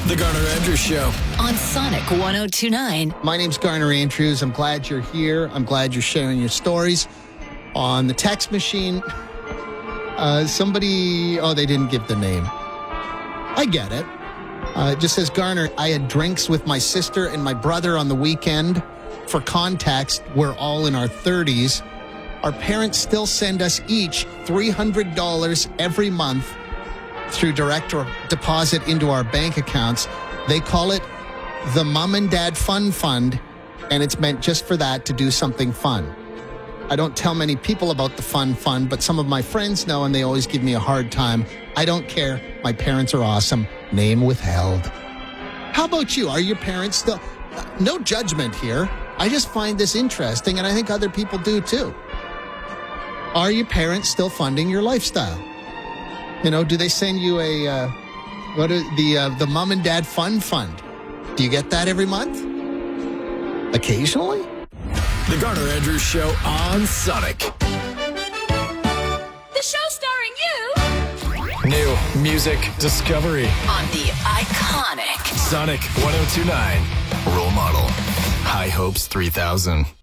The Garner Andrews Show on Sonic 102.9. My name's Garner Andrews. I'm glad you're here. I'm glad you're sharing your stories. On the text machine, they didn't give the name. I get it. It just says, Garner, I had drinks with my sister and my brother on the weekend. For context, we're all in our 30s. Our parents still send us each $300 every month through direct deposit into our bank accounts. They call it the Mom and Dad Fun Fund, and it's meant just for that, to do something fun. I don't tell many people about the Fun Fund, but some of my friends know, and they always give me a hard time. I don't care. My parents are awesome. Name withheld. How about you? Are your parents still... No judgment here. I just find this interesting, and I think other people do too. Are your parents still funding your lifestyle? You know, do they send you the Mom and Dad Fun Fund? Do you get that every month? Occasionally? The Garner Andrews Show on Sonic. The show starring you. New music discovery On the iconic Sonic 102.9. Role model. High Hopes 3000.